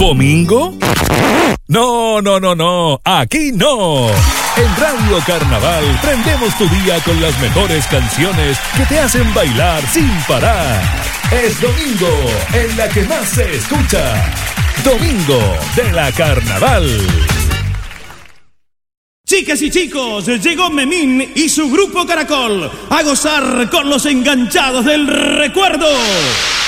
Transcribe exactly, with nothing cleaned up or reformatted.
¿Fomingo? No, no, no, no, aquí no. En Radio Carnaval prendemos tu día con las mejores canciones que te hacen bailar sin parar. Es domingo en la que más se escucha. Domingo de la Carnaval. Chicas y chicos, llegó Memín y su grupo Caracol a gozar con los enganchados del recuerdo.